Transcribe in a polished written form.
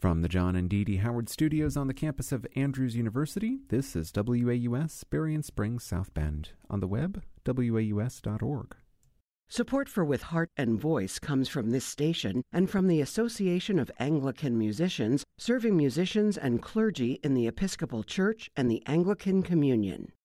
From the John and Dee Dee Howard Studios on the campus of Andrews University, this is WAUS, Berrien Springs, South Bend. On the web, waus.org. Support for With Heart and Voice comes from this station and from the Association of Anglican Musicians, serving musicians and clergy in the Episcopal Church and the Anglican Communion.